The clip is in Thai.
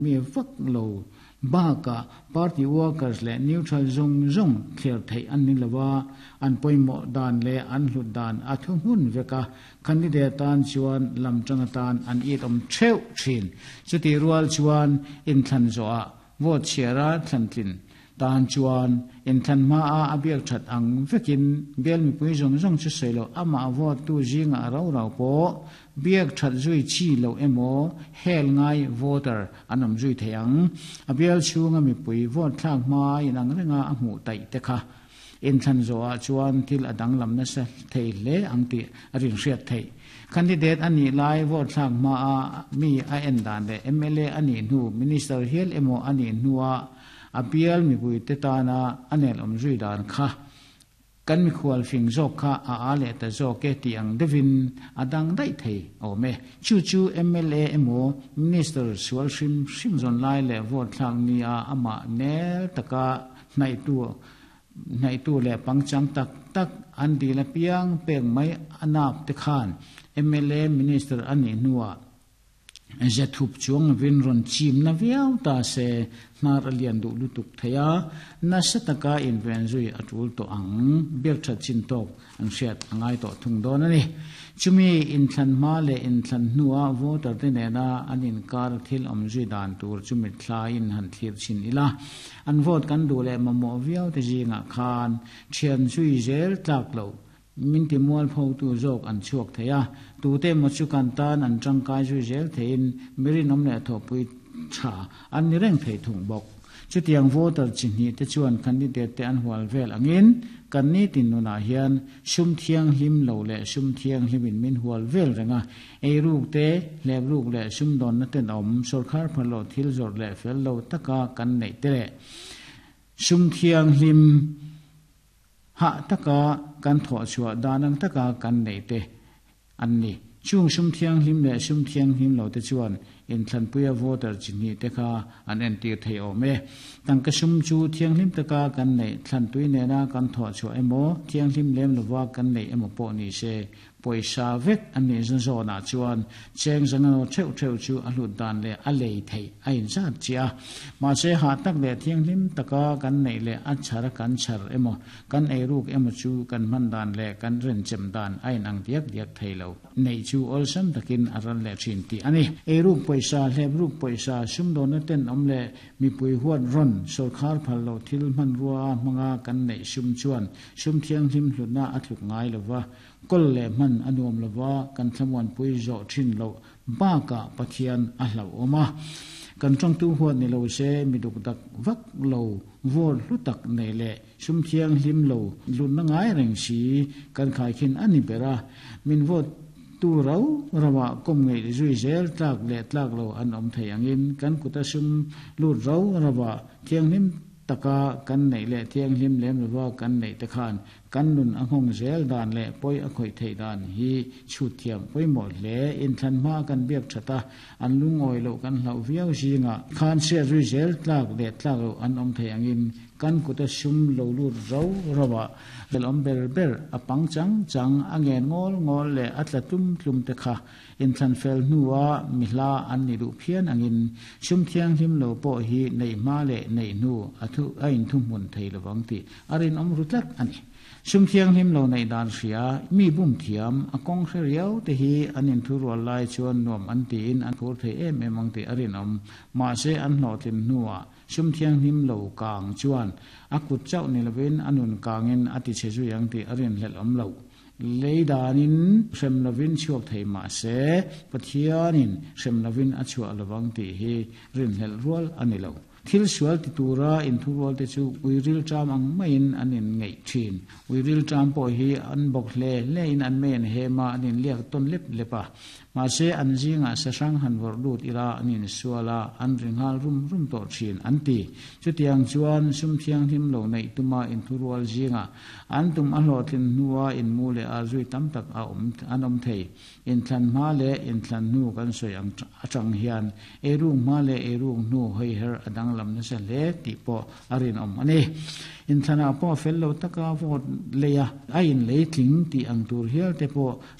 มีฟักโลบ้ากะ party workers และ neutral zone เคลียร์ไทยอันนี้ละว่าอันปอยหมอดานและอันหลุดดานอาทุหุ่นเวกะคันดิเดตานชวนลำจังตานอันอีดเชวชินสุดที่รัวชวนอินทันโซอาโวเชียราทันตินตานชวนอินทันมาอาเบียกชัดอังเวกินเบลมีปุยจงชุดเสลอามาโวตูจิงอาเราโปเบียกชัดจุยชีโลเอโมเฮลไงวอเตอร์อันนำจุยเทียงอาเบียลชูงมีปุยวอดทางมาอินังเรื่องอาหมูไตเตคะอินทันโซอาชวนที่อดังลำนัสเทเลอังติอรินเชียเทคันดิเดตอันนี้ไลฟ์วอดทางมามีไอเอ็นดานเดเอ็มเอลเออันนี้นูมินิสเตอร์เฮลเอโมอันนี้นัวอาเบียลมีปุยเตตานาอันเอลอมจุยดานค่ะกันมีควอลฟิงโซค่ะอาเลตโซเกติอังเดวินอดังได้เทโอเมชูเอ็มเอลเอเอโมมินิสเตอร์สวอลชิมซอนไลเลวอดทางนี้อามาเนลตะกะในตัวแหละปังจังตักอันดีละเปียงเป่งไม่อนาบตะขานเอ็มเอลเอมินิสเตอร์อันนี้นัวจะทุบจวงวินรอนชิมนาเวียวตาเสนาเรียนดูลุตุกทยานัสตะกาอินเวนซุยอัตุลโตอังเบียกชัดจินโตอังเสียดอังไอโตทุงโดนนี่จุมีอินทันมาเลอินทันนัวโวตอร์เดเนนาอันอินการทิลอมจุยดานตูจุมิทลาอินหันทิลชินอิลาอันโวตกันดูแลมโมเวียวตะจีงะคานเชียนซุยเจลตักโลมินติมัวลพาวตูโจกอันชวกเทียตูเตมจุกันตานอันจังกายจุเจลเทียนมิรินอมเนทอปุยชาอันนี้เร่งเทถุงบกจุดยังโวตอร์จินีเตชวนคันดิเดตอันหัวเวลอังอินกันนี้ตินนุนาเฮียนชุมเทียงหิมเหลาและชุมเทียงหิมินมินหัวเวลเรงไอรูกเตเลบรูกและชุมดอนนัตเตนอมสุรคาร์พลโลทิลจอร์และเฟลโลตะกากันในเตะชุมเทียงหิมหะตะกากันถอดชัวดานังตะกากันในเตอันนี้ช่วงชุมเทียงหิมและชุมเทียงหิมเหลาเตชวนอินทันปุยโวตอร์จินีเตคะอันเอ็นตีเทโอเมตั้งกชุมจูเทียงหิมตะกากันในทันตุยเนนากันถอดชัวเอโมเทียงหิมเลมลว่ากันในเอโมปอนิเซปอยชาเวกอันนี้จะโซนาชวนเชงสังโนเทวชูอลุดานเลอเลเทไอซาจีอามาเสหาตักเลเทียงหิมตะกากันในเลอัจฉรกันฉรเอโมกันไอรูกเอโมชูกันมันดานเลกันเรนเจมดานไอนังเดียกเทเลวในชูอลซัมตะกินอารันเลชินตีอันนี้ไอรูกปอยชาเลบรูกปอยชาชุมโดนเต้นอมเลมีปุยหัวรอนสุรคาร์พัลโลทิลมันรัวมังากันในชุมชวนชุมเทียงหิมหลุดหน้าอัดลุกง่ายเลยวะกลเลมันอนุมลว่ากันสมวนปุยโจชินโลบ้ากะปะเทียนอัลลอมากันจงตู้หัวในโลเซมีดุกดักวักโลวอลลุตักในเลชุมเทียงหิมโลลุนง่ายแรงสีกันขายขินอันนี้เปร่ามินวดตัวเราระว่าก้มเงยจุยเซลตากเล็ดตากโลอันอมเทียงอินกันกุตชุมลูดเราระว่าเทียงหิมตะกากันในเลเทียงหิมเลมระว่ากันในตะขานกันนุนอังหงเซลดานเลปอยอคอยเทดานฮีชุดเทียมปอยหมดเลอินทันมากันเบียบชะตาอันลุงออยโลกันเหล่าเวียวชิงะคานเสียจุยเซลตากเล็ดตากโลอันอมเทียงอินกันกุตชุมโลลูดเราระว่าเบลอมเบลอปังจังอังเงินงอลเลอัตละตุมตะคะอินทันเฟลนัวมิลาอันนิรุเพียนอังอินชุมเทียงหิมโลโปฮีในมาเลในนูอัตุไอน์ทุมุนไทยระวังตีอารินอมรุตักอันนี้ชุมเทียงหิมโลในดานเสียมีบุ้มเทียมอกงเสียวแต่ฮีอันนินทุรวลายชวนนวมอันตีอินอันพูดเทเอเมมังตีอารินอมมาเสอันหนอตินนัวชุมเทียงหิมโลกางชวนอากุเจ้าในละเวนอนุนกางเงินอติเชจุยังตีอารินเฮลอมโลเลยดานินเชมลวินชวกไทยมาเสปะเทียนินเชมลวินอชวลวังตีฮีรินเฮลรัวอันนี้โลทิลสวลติตูราอินทุรัวติจูวิริลจามอังไม่อินอันนินไงชินวิริลจามปอฮีอันบอกเลอินอันเมนเฮมาอันนินเลียกต้นเล็บเลปะมาเสอันจิงะเสสังหันวรดูดอิราอันนินสวลาอันริงฮาลรุมโตชินอันตีจุดยังจวนซุมเทียงหิมโลในตุมาอินทุรัวจิงะอันตุมอัลโลตินนัวอินมูเลอาจุยตัมตักอันอมเทอินทันมาเลอินทันนูกันสยังจังเฮียนเอรุ่งมาเลเอรุ่งนูเฮเฮอดังลำนั้นเสเลติปออารินอมอันนี้อินทนาปอเฟลโลตะกาฟอดเลียไออินเลทิงตีอังตูเฮียเตปอ